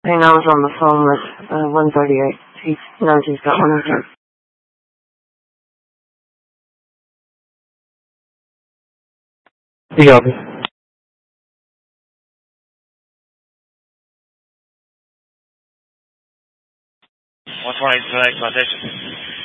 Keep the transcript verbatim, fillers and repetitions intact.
He knows on the phone with uh, one thirty-eight. He knows he's got one of them. The office. one twenty, tonight, plantation.